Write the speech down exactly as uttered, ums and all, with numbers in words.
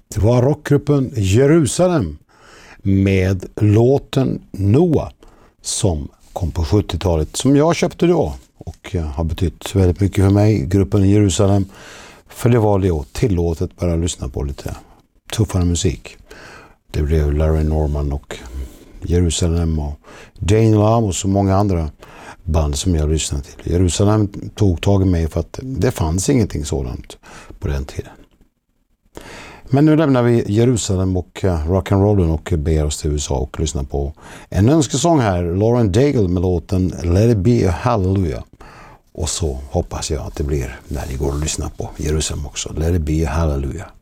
Det var rockgruppen Jerusalem med låten Noah som kom på sjuttiotalet, som jag köpte då och har betytt väldigt mycket för mig, gruppen Jerusalem, för det var då tillåtet bara att lyssna på lite tuffare musik. Det blev Larry Norman och Jerusalem och Dane Love och så många andra band som jag lyssnade till. Jerusalem tog tag i mig för att det fanns ingenting sådant på den tiden. Men nu lämnar vi Jerusalem och rock'n'rollen och beger oss till U S A och lyssnar på en önskesång här. Lauren Daigle med låten Let It Be a Hallelujah. Och så hoppas jag att det blir när ni går och lyssnar på Jerusalem också. Let It Be a Hallelujah.